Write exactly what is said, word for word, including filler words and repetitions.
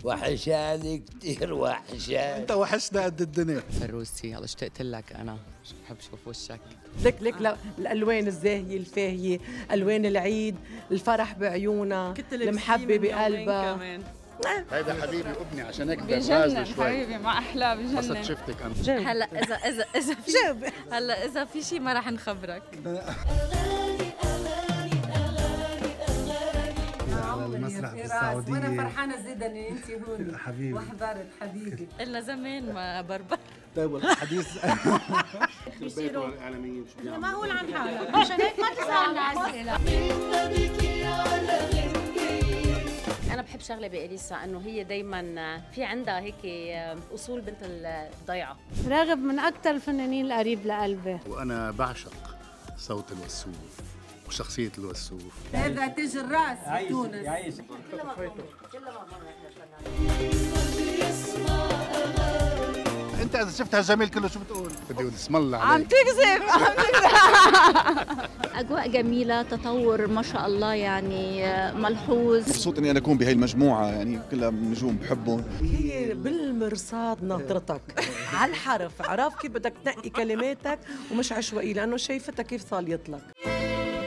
وحشاني كتير وحشاني. انت وحشنا قد الدنيا. فروسي هلا اشتقت لك انا، بحب اشوف وشك. لك لك آه. الالوان الزاهيه الفاهيه، الوان العيد، الفرح بعيونها، المحبه بقلبها. هيدا حبيبي وابني عشان هيك بجنن حبيبي، ما احلى بجنن. بس شفتك انا هلا اذا اذا اذا في هلا اذا في شيء ما راح نخبرك. على المسرح بالسعوديه وانا فرحانه زيدا ان انت هون حبيبي وحضرت حبيبي. قلنا زمان ما بربر. طيب الحديث بيصيروا الاعلاميين شو بيعملوا؟ معقول عن حالك عشان هيك ما تسالنا اسئله. انا بحب شغله بإليسا انه هي دايما في عندها هيك اصول بنت الضيعه. راغب من اكثر الفنانين القريب لقلبي، وانا بعشق صوت الوسوف وشخصيه الوسوف. هذا تاج الراس بتونس. يعيش انت اذا شفت هالجميل كله شو بتقول؟ بدي اقول اسم الله عم عليك. تكذب عم تكذب. أجواء جميلة، تطور ما شاء الله يعني ملحوظ. مبسوط اني انا اكون بهي المجموعه، يعني كلها نجوم بحبهم. هي بالمرصاد ناطرتك على الحرف، عرف كيف بدك تنقي كلماتك ومش عشوائي، لانه شايفتها كيف صاليت لك.